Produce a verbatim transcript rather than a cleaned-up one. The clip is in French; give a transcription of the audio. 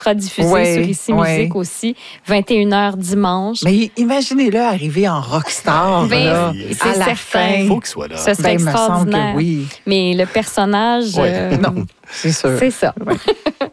sera diffusé Ouais, sur Ici ouais. Musique aussi, vingt et une heures dimanche. Mais imaginez-le arriver en rockstar Ben, là, c'est à la certain. fin. Faut qu'il soit là. Ce serait Ben, il me semble extraordinaire. que oui. Mais le personnage, Ouais. euh, Non, c'est sûr. c'est ça. Ouais.